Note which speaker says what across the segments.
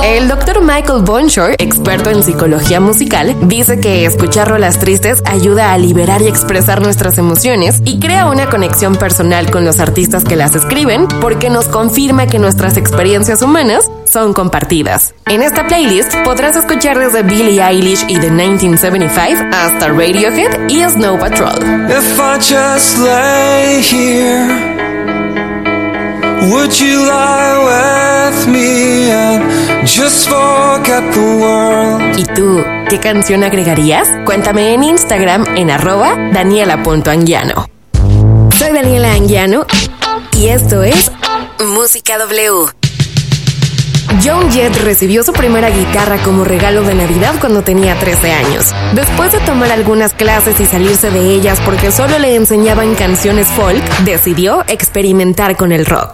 Speaker 1: El Dr. Michael Bonshore, experto en psicología musical, dice que escuchar rolas tristes ayuda a liberar y expresar nuestras emociones y crea una conexión personal con los artistas que las escriben porque nos confirma que nuestras experiencias humanas son compartidas. En esta playlist podrás escuchar desde Billie Eilish y The 1975 hasta Radiohead y Snow Patrol.
Speaker 2: If I just lay here, would you lie with me and just forget the world?
Speaker 1: ¿Y tú, qué canción agregarías? Cuéntame en Instagram en @Daniela.Anguiano. Soy Daniela Anguiano y esto es Música W. Joan Jett recibió su primera guitarra como regalo de Navidad cuando tenía 13 años. Después de tomar algunas clases y salirse de ellas porque solo le enseñaban canciones folk, decidió experimentar con el rock.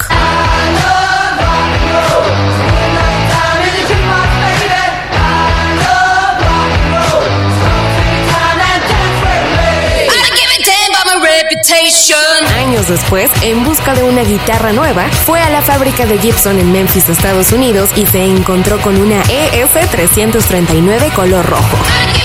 Speaker 1: Años después, en busca de una guitarra nueva, fue a la fábrica de Gibson en Memphis, Estados Unidos, y se encontró con una ES-339 color rojo.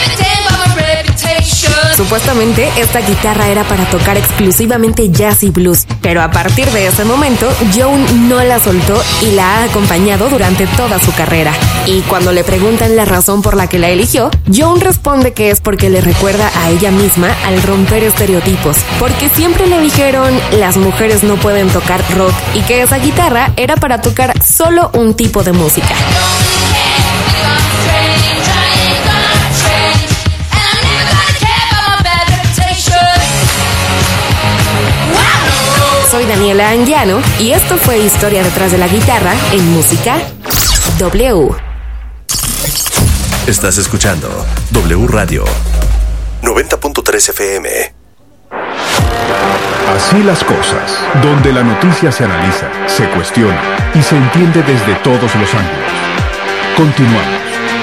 Speaker 1: Supuestamente, esta guitarra era para tocar exclusivamente jazz y blues, pero a partir de ese momento, Joan no la soltó y la ha acompañado durante toda su carrera. Y cuando le preguntan la razón por la que la eligió, Joan responde que es porque le recuerda a ella misma al romper estereotipos, porque siempre le dijeron las mujeres no pueden tocar rock y que esa guitarra era para tocar solo un tipo de música. Soy Daniela Anguiano y esto fue Historia detrás de la guitarra en Música W.
Speaker 3: Estás escuchando W Radio 90.3 FM.
Speaker 4: Así las cosas, donde la noticia se analiza, se cuestiona y se entiende desde todos los ángulos. Continuamos.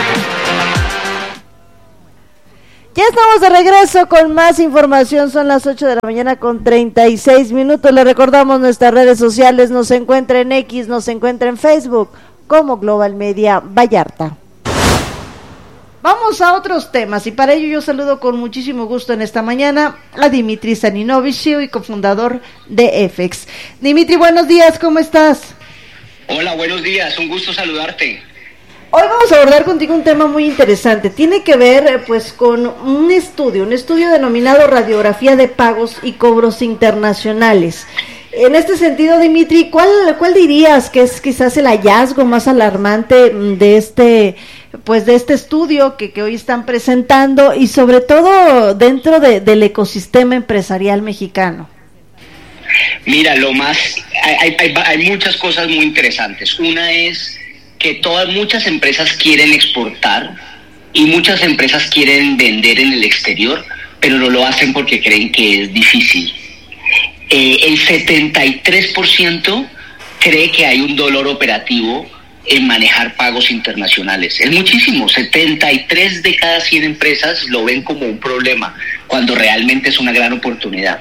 Speaker 5: Ya estamos de regreso con más información, son las 8 de la mañana con 36 minutos. Les recordamos nuestras redes sociales, nos encuentra en X, nos encuentra en Facebook como Global Media Vallarta. Vamos a otros temas y para ello yo saludo con muchísimo gusto en esta mañana a Dimitri Staninovich, CEO y cofundador de FX. Dimitri, buenos días, ¿cómo estás?
Speaker 6: Hola, buenos días, un gusto saludarte.
Speaker 5: Hoy vamos a abordar contigo un tema muy interesante, tiene que ver pues con un estudio denominado Radiografía de Pagos y Cobros Internacionales. En este sentido, Dimitri, ¿cuál dirías que es quizás el hallazgo más alarmante de este estudio que hoy están presentando y sobre todo dentro del ecosistema empresarial mexicano?
Speaker 6: Mira, hay muchas cosas muy interesantes. Una es que muchas empresas quieren exportar y muchas empresas quieren vender en el exterior, pero no lo hacen porque creen que es difícil. El 73% cree que hay un dolor operativo en manejar pagos internacionales. Es muchísimo, 73 de cada 100 empresas lo ven como un problema, cuando realmente es una gran oportunidad.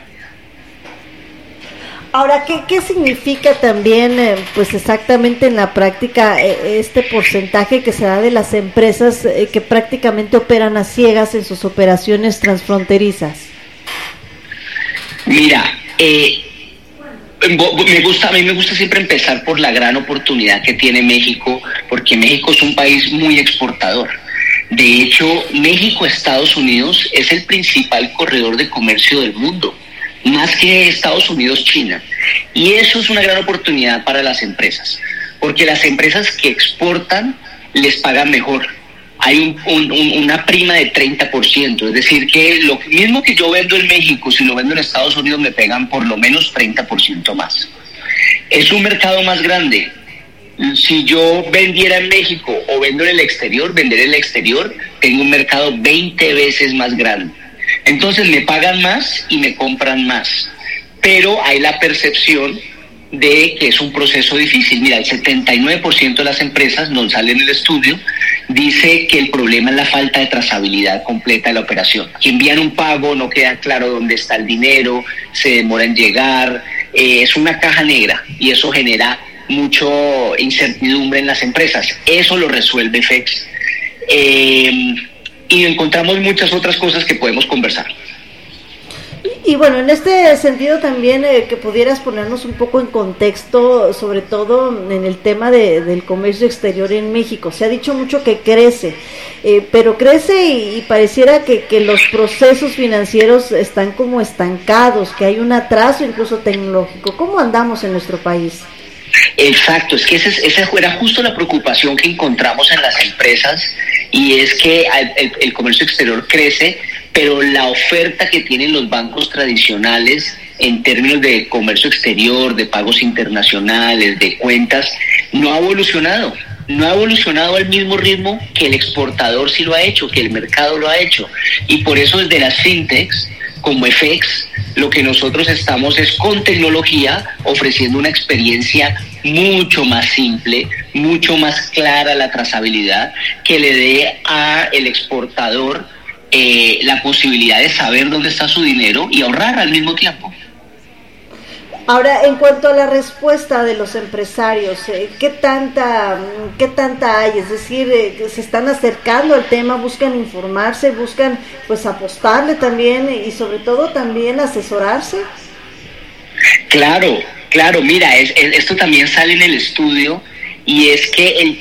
Speaker 5: Ahora, ¿qué significa también, pues exactamente en la práctica, este porcentaje que se da de las empresas que prácticamente operan a ciegas en sus operaciones transfronterizas?
Speaker 6: Mira, a mí me gusta siempre empezar por la gran oportunidad que tiene México, porque México es un país muy exportador. De hecho, México-Estados Unidos es el principal corredor de comercio del mundo, más que Estados Unidos-China. Y eso es una gran oportunidad para las empresas, porque las empresas que exportan les pagan mejor. Hay una prima de 30%, es decir, que lo mismo que yo vendo en México, si lo vendo en Estados Unidos me pegan por lo menos 30% más. Es un mercado más grande. Si yo vendiera en México o vendo en el exterior, vender en el exterior, tengo un mercado 20 veces más grande. Entonces me pagan más y me compran más. Pero hay la percepción de que es un proceso difícil. Mira, el 79% de las empresas, nos sale en el estudio, dice que el problema es la falta de trazabilidad completa de la operación. Que envían un pago, no queda claro dónde está el dinero, se demora en llegar, es una caja negra y eso genera mucho incertidumbre en las empresas. Eso lo resuelve FX. Y encontramos muchas otras cosas que podemos conversar.
Speaker 5: Y bueno, en este sentido también que pudieras ponernos un poco en contexto, sobre todo en el tema del comercio exterior en México. Se ha dicho mucho que crece, pero crece y pareciera que los procesos financieros están como estancados, que hay un atraso incluso tecnológico. ¿Cómo andamos en nuestro país?
Speaker 6: Exacto, es que esa era justo la preocupación que encontramos en las empresas, y es que el comercio exterior crece, pero la oferta que tienen los bancos tradicionales en términos de comercio exterior, de pagos internacionales, de cuentas, no ha evolucionado al mismo ritmo que el exportador sí lo ha hecho, que el mercado lo ha hecho. Y por eso desde las fintechs, como FX, lo que nosotros estamos es con tecnología ofreciendo una experiencia mucho más simple, mucho más clara la trazabilidad, que le dé a el exportador la posibilidad de saber dónde está su dinero y ahorrar al mismo tiempo.
Speaker 5: Ahora, en cuanto a la respuesta de los empresarios, ¿qué tanta hay? Es decir, ¿se están acercando al tema, buscan informarse, buscan pues apostarle también y sobre todo también asesorarse?
Speaker 6: Claro, mira, esto también sale en el estudio, y es que el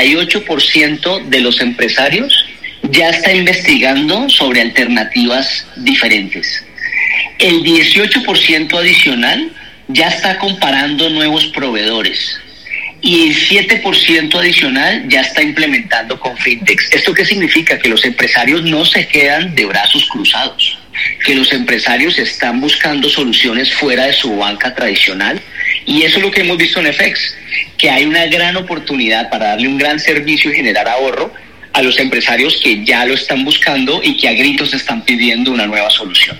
Speaker 6: 38% de los empresarios ya está investigando sobre alternativas diferentes. El 18% adicional ya está comparando nuevos proveedores, y el 7% adicional ya está implementando con fintechs. ¿Esto qué significa? Que los empresarios no se quedan de brazos cruzados, que los empresarios están buscando soluciones fuera de su banca tradicional, y eso es lo que hemos visto en FX, que hay una gran oportunidad para darle un gran servicio y generar ahorro a los empresarios que ya lo están buscando y que a gritos están pidiendo una nueva solución.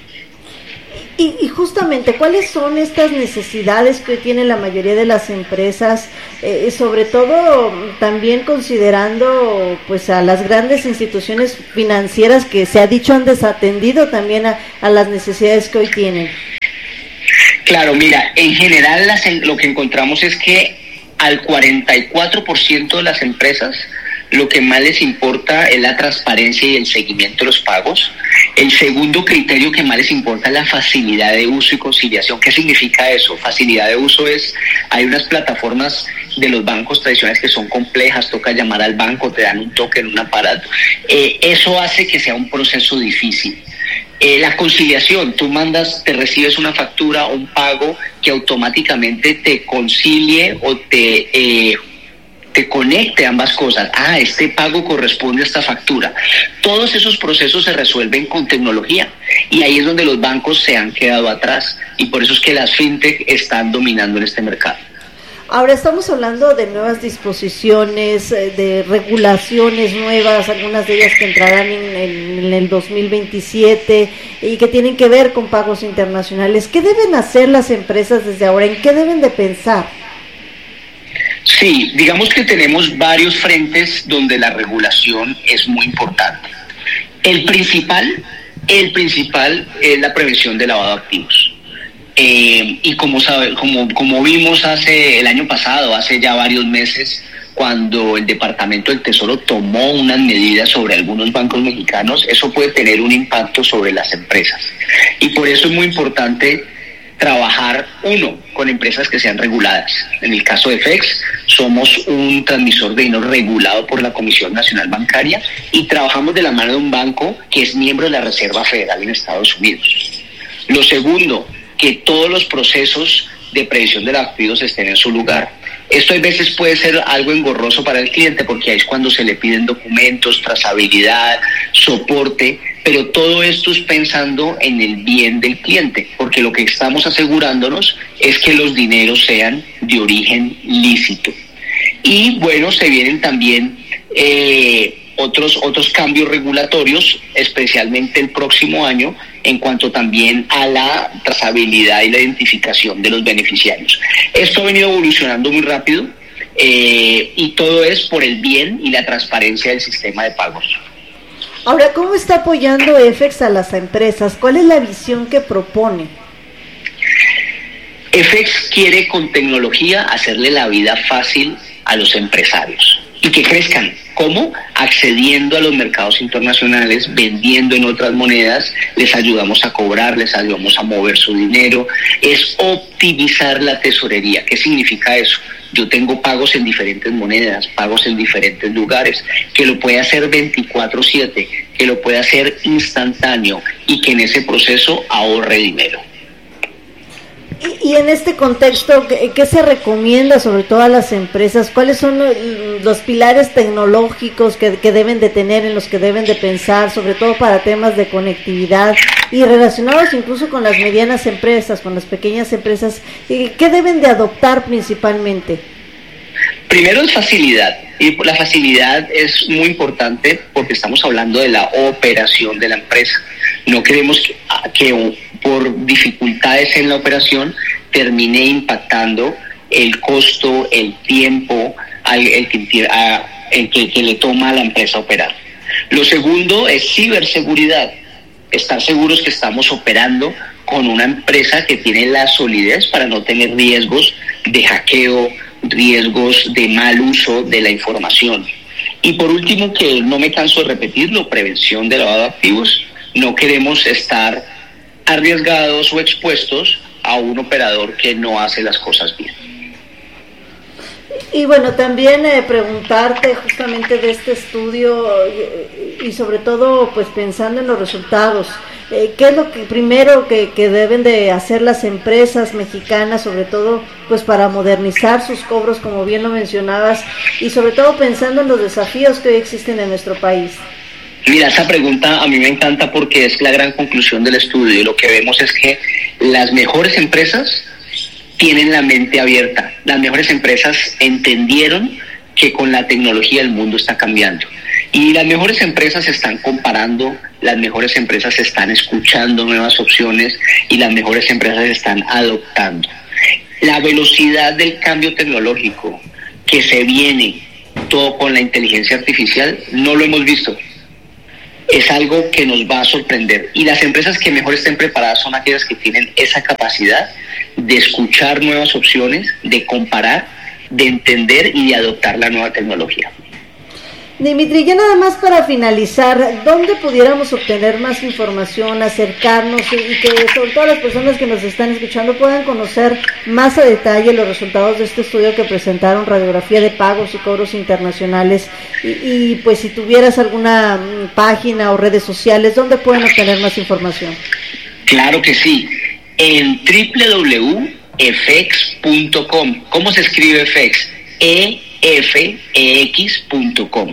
Speaker 5: Y justamente, ¿cuáles son estas necesidades que hoy tiene la mayoría de las empresas, sobre todo también considerando pues a las grandes instituciones financieras que se ha dicho han desatendido también a las necesidades que hoy tienen?
Speaker 6: Claro, mira, en general lo que encontramos es que al 44% de las empresas lo que más les importa es la transparencia y el seguimiento de los pagos. El segundo criterio que más les importa es la facilidad de uso y conciliación. ¿Qué significa eso? Facilidad de uso es, hay unas plataformas de los bancos tradicionales que son complejas, toca llamar al banco, te dan un token, un aparato. Eso hace que sea un proceso difícil. La conciliación, tú te recibes una factura o un pago que automáticamente te concilie o te conecte ambas cosas. Este pago corresponde a esta factura. Todos esos procesos se resuelven con tecnología, y ahí es donde los bancos se han quedado atrás, y por eso es que las fintech están dominando en este mercado.
Speaker 5: Ahora estamos hablando de nuevas disposiciones, de regulaciones nuevas, algunas de ellas que entrarán en el 2027 y que tienen que ver con pagos internacionales. ¿Qué deben hacer las empresas desde ahora? ¿En qué deben de pensar?
Speaker 6: Sí, digamos que tenemos varios frentes donde la regulación es muy importante. El principal es la prevención de lavado de activos. Y como vimos el año pasado, hace ya varios meses, cuando el Departamento del Tesoro tomó unas medidas sobre algunos bancos mexicanos, eso puede tener un impacto sobre las empresas. Y por eso es muy importante trabajar, con empresas que sean reguladas. En el caso de FX, somos un transmisor de dinero regulado por la Comisión Nacional Bancaria, y trabajamos de la mano de un banco que es miembro de la Reserva Federal en Estados Unidos. Lo segundo, que todos los procesos de previsión de los activos estén en su lugar. Esto a veces puede ser algo engorroso para el cliente, porque ahí es cuando se le piden documentos, trazabilidad, soporte, pero todo esto es pensando en el bien del cliente, porque lo que estamos asegurándonos es que los dineros sean de origen lícito. Y bueno, se vienen también otros cambios regulatorios, especialmente el próximo año, en cuanto también a la trazabilidad y la identificación de los beneficiarios. Esto ha venido evolucionando muy rápido, y todo es por el bien y la transparencia del sistema de pagos.
Speaker 5: Ahora, ¿cómo está apoyando FX a las empresas? ¿Cuál es la visión que propone?
Speaker 6: FX quiere con tecnología hacerle la vida fácil a los empresarios y que crezcan. ¿Cómo? Accediendo a los mercados internacionales, vendiendo en otras monedas, les ayudamos a cobrar, les ayudamos a mover su dinero. Es optimizar la tesorería. ¿Qué significa eso? Yo tengo pagos en diferentes monedas, pagos en diferentes lugares, que lo puede hacer 24/7, que lo puede hacer instantáneo y que en ese proceso ahorre dinero.
Speaker 5: Y en este contexto, ¿qué se recomienda sobre todo a las empresas? ¿Cuáles son los pilares tecnológicos que deben de tener, en los que deben de pensar, sobre todo para temas de conectividad y relacionados incluso con las medianas empresas, con las pequeñas empresas? ¿Qué deben de adoptar principalmente?
Speaker 6: Primero es facilidad, y la facilidad es muy importante porque estamos hablando de la operación de la empresa. No queremos que por dificultades en la operación termine impactando el costo, el tiempo que le toma a la empresa operar. Lo segundo es ciberseguridad, estar seguros que estamos operando con una empresa que tiene la solidez para no tener riesgos de hackeo, riesgos de mal uso de la información. Y por último, que no me canso de repetirlo, prevención de lavado de activos. No queremos estar arriesgados o expuestos a un operador que no hace las cosas bien.
Speaker 5: Y bueno, también preguntarte justamente de este estudio y sobre todo pues pensando en los resultados, ¿qué es lo que primero que deben de hacer las empresas mexicanas, sobre todo pues para modernizar sus cobros, como bien lo mencionabas, y sobre todo pensando en los desafíos que hoy existen en nuestro país?
Speaker 6: Mira, esa pregunta a mí me encanta porque es la gran conclusión del estudio. Lo que vemos es que las mejores empresas tienen la mente abierta. Las mejores empresas entendieron que con la tecnología el mundo está cambiando. Y las mejores empresas están comparando, las mejores empresas están escuchando nuevas opciones y las mejores empresas están adoptando. La velocidad del cambio tecnológico que se viene, todo con la inteligencia artificial, no lo hemos visto. Es algo que nos va a sorprender. Y las empresas que mejor estén preparadas son aquellas que tienen esa capacidad de escuchar nuevas opciones, de comparar, de entender y de adoptar la nueva tecnología.
Speaker 5: Dimitri, ya nada más para finalizar, ¿dónde pudiéramos obtener más información, acercarnos y que sobre todo las personas que nos están escuchando puedan conocer más a detalle los resultados de este estudio que presentaron, Radiografía de Pagos y Cobros Internacionales? Y pues si tuvieras alguna página o redes sociales, ¿dónde pueden obtener más información?
Speaker 6: Claro que sí, en www.efex.com. ¿Cómo se escribe FX? efex.com.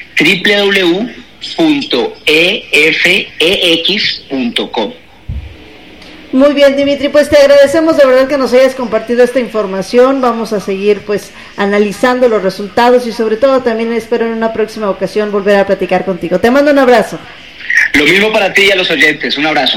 Speaker 6: www.efex.com.
Speaker 5: Muy bien, Dimitri, pues te agradecemos de verdad que nos hayas compartido esta información. Vamos a seguir pues analizando los resultados y sobre todo también espero en una próxima ocasión volver a platicar contigo. Te mando un abrazo.
Speaker 6: Lo mismo para ti y a los oyentes, un abrazo.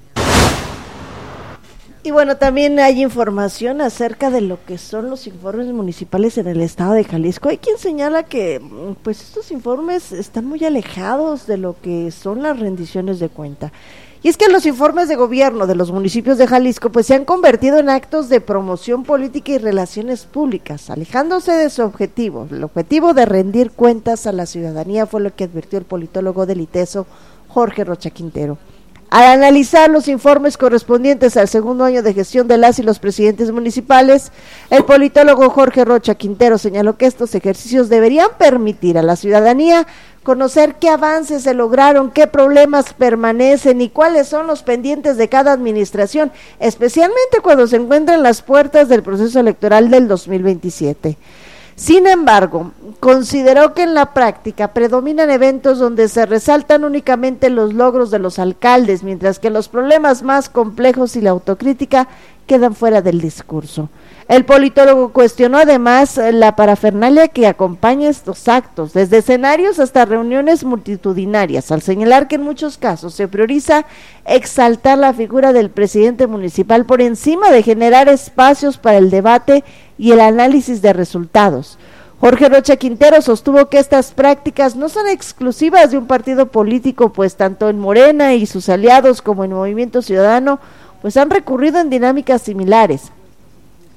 Speaker 5: Y bueno, también hay información acerca de lo que son los informes municipales en el estado de Jalisco. Hay quien señala que pues estos informes están muy alejados de lo que son las rendiciones de cuenta. Y es que los informes de gobierno de los municipios de Jalisco pues se han convertido en actos de promoción política y relaciones públicas, alejándose de su objetivo. El objetivo de rendir cuentas a la ciudadanía fue lo que advirtió el politólogo del ITESO, Jorge Rocha Quintero. Al analizar los informes correspondientes al segundo año de gestión de las y los presidentes municipales, el politólogo Jorge Rocha Quintero señaló que estos ejercicios deberían permitir a la ciudadanía conocer qué avances se lograron, qué problemas permanecen y cuáles son los pendientes de cada administración, especialmente cuando se encuentran las puertas del proceso electoral del 2027. Sin embargo, consideró que en la práctica predominan eventos donde se resaltan únicamente los logros de los alcaldes, mientras que los problemas más complejos y la autocrítica quedan fuera del discurso. El politólogo cuestionó además la parafernalia que acompaña estos actos, desde escenarios hasta reuniones multitudinarias, al señalar que en muchos casos se prioriza exaltar la figura del presidente municipal por encima de generar espacios para el debate y el análisis de resultados. Jorge Rocha Quintero sostuvo que estas prácticas no son exclusivas de un partido político, pues tanto en Morena y sus aliados como en Movimiento Ciudadano, pues han recurrido en dinámicas similares.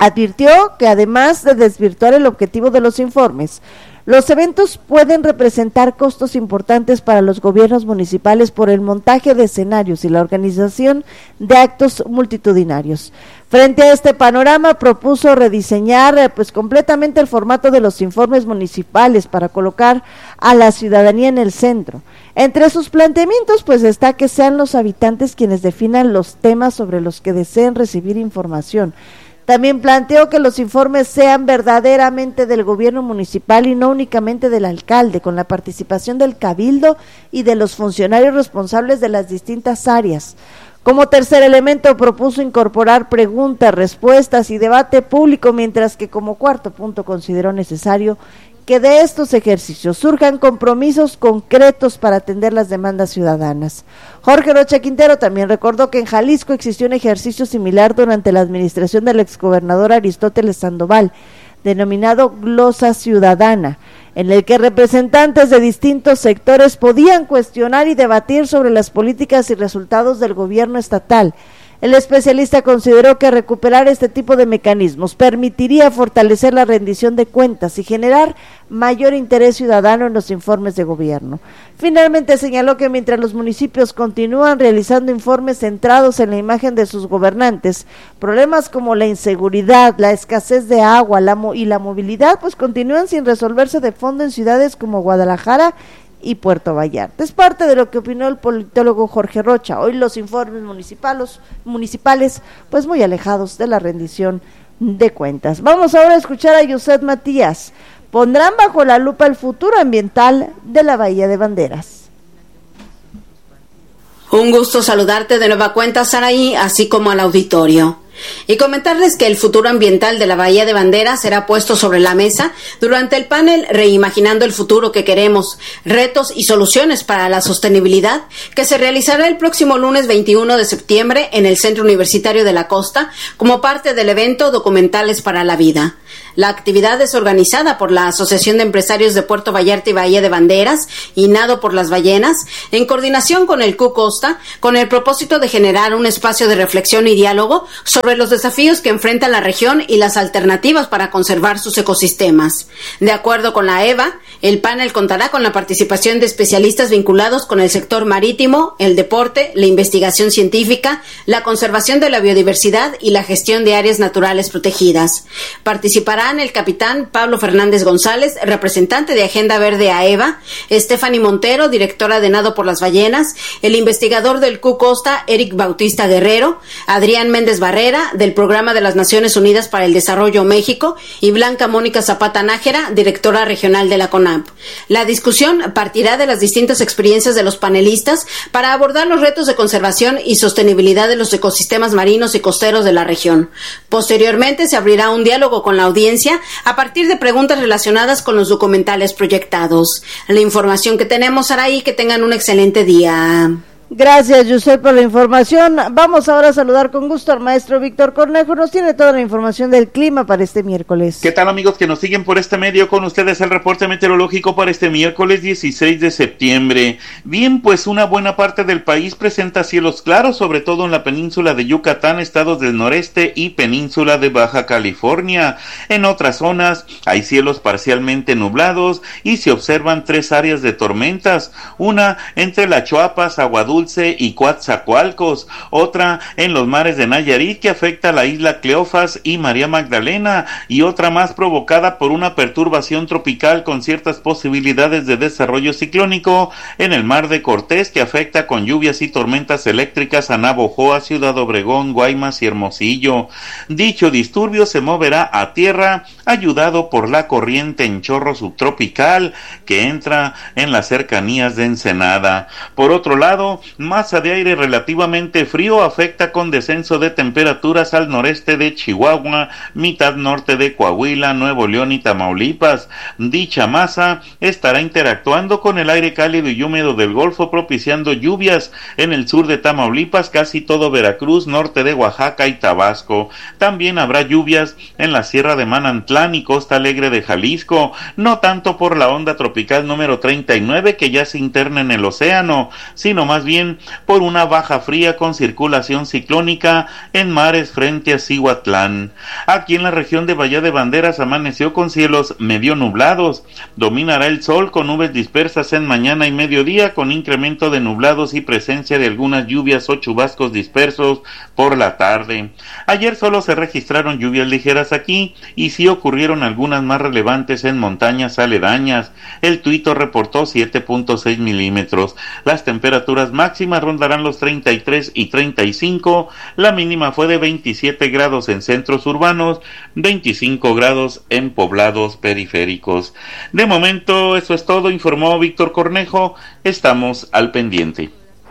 Speaker 5: Advirtió que además de desvirtuar el objetivo de los informes, los eventos pueden representar costos importantes para los gobiernos municipales por el montaje de escenarios y la organización de actos multitudinarios. Frente a este panorama, propuso rediseñar completamente el formato de los informes municipales para colocar a la ciudadanía en el centro. Entre sus planteamientos, está que sean los habitantes quienes definan los temas sobre los que deseen recibir información. También planteó que los informes sean verdaderamente del gobierno municipal y no únicamente del alcalde, con la participación del cabildo y de los funcionarios responsables de las distintas áreas. Como tercer elemento, propuso incorporar preguntas, respuestas y debate público, mientras que como cuarto punto consideró necesario que de estos ejercicios surjan compromisos concretos para atender las demandas ciudadanas. Jorge Rocha Quintero también recordó que en Jalisco existió un ejercicio similar durante la administración del exgobernador Aristóteles Sandoval, denominado Glosa Ciudadana, en el que representantes de distintos sectores podían cuestionar y debatir sobre las políticas y resultados del gobierno estatal. El especialista consideró que recuperar este tipo de mecanismos permitiría fortalecer la rendición de cuentas y generar mayor interés ciudadano en los informes de gobierno. Finalmente señaló que mientras los municipios continúan realizando informes centrados en la imagen de sus gobernantes, problemas como la inseguridad, la escasez de agua y la movilidad continúan sin resolverse de fondo en ciudades como Guadalajara y Puerto Vallarta. Es parte de lo que opinó el politólogo Jorge Rocha. Hoy los informes municipales muy alejados de la rendición de cuentas. Vamos ahora a escuchar a Yuset Matías. Pondrán bajo la lupa el futuro ambiental de la Bahía de Banderas.
Speaker 7: Un gusto saludarte de nueva cuenta, Saraí, así como al auditorio. Y comentarles que el futuro ambiental de la Bahía de Banderas será puesto sobre la mesa durante el panel Reimaginando el futuro que queremos, retos y soluciones para la sostenibilidad, que se realizará el próximo lunes 21 de septiembre en el Centro Universitario de la Costa como parte del evento Documentales para la Vida. La actividad es organizada por la Asociación de Empresarios de Puerto Vallarta y Bahía de Banderas y Nado por las Ballenas, en coordinación con el CU Costa, con el propósito de generar un espacio de reflexión y diálogo sobre los desafíos que enfrenta la región y las alternativas para conservar sus ecosistemas. De acuerdo con la EVA, el panel contará con la participación de especialistas vinculados con el sector marítimo, el deporte, la investigación científica, la conservación de la biodiversidad y la gestión de áreas naturales protegidas. Participarán el capitán Pablo Fernández González, representante de Agenda Verde AEVA, Stephanie Montero, directora de Nado por las Ballenas, el investigador del CU Costa, Eric Bautista Guerrero, Adrián Méndez Barrera, del Programa de las Naciones Unidas para el Desarrollo México, y Blanca Mónica Zapata Nájera, directora regional de la CONAP. La discusión partirá de las distintas experiencias de los panelistas para abordar los retos de conservación y sostenibilidad de los ecosistemas marinos y costeros de la región. Posteriormente se abrirá un diálogo con la audiencia a partir de preguntas relacionadas con los documentales proyectados. La información que tenemos, Saraí, que tengan un excelente día.
Speaker 5: Gracias, José, por la información. Vamos ahora a saludar con gusto al maestro Víctor Cornejo. Nos tiene toda la información del clima para este miércoles.
Speaker 8: ¿Qué tal, amigos que nos siguen por este medio? Con ustedes el reporte meteorológico para este miércoles 16 de septiembre. Bien, una buena parte del país presenta cielos claros, sobre todo en la península de Yucatán, estados del noreste y península de Baja California. En otras zonas hay cielos parcialmente nublados y se observan 3 áreas de tormentas, una entre La Chuapas, Aguadulce y Coatzacoalcos, otra en los mares de Nayarit que afecta a la isla Cleofas y María Magdalena, y otra más provocada por una perturbación tropical con ciertas posibilidades de desarrollo ciclónico en el mar de Cortés que afecta con lluvias y tormentas eléctricas a Navojoa, Ciudad Obregón, Guaymas y Hermosillo. Dicho disturbio se moverá a tierra ayudado por la corriente en chorro subtropical que entra en las cercanías de Ensenada. Por otro lado, masa de aire relativamente frío afecta con descenso de temperaturas al noreste de Chihuahua, mitad norte de Coahuila, Nuevo León y Tamaulipas. Dicha masa estará interactuando con el aire cálido y húmedo del Golfo, propiciando lluvias en el sur de Tamaulipas, casi todo Veracruz, norte de Oaxaca y Tabasco. También habrá lluvias en la Sierra de Manantlán y Costa Alegre de Jalisco, no tanto por la onda tropical número 39 que ya se interna en el océano, sino más bien también por una baja fría con circulación ciclónica en mares frente a Cihuatlán. Aquí en la región de Bahía de Banderas amaneció con cielos medio nublados. Dominará el sol con nubes dispersas en mañana y mediodía, con incremento de nublados y presencia de algunas lluvias o chubascos dispersos por la tarde. Ayer solo se registraron lluvias ligeras aquí y sí ocurrieron algunas más relevantes en montañas aledañas. El Tuito reportó 7.6 milímetros. Las temperaturas máximas rondarán los 33 y 35. La mínima fue de 27 grados en centros urbanos, 25 grados en poblados periféricos. De momento, eso es todo, informó Víctor Cornejo. Estamos al pendiente.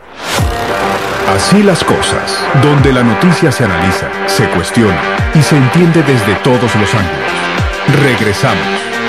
Speaker 4: Así las cosas, donde la noticia se analiza, se cuestiona y se entiende desde todos los ángulos. Regresamos.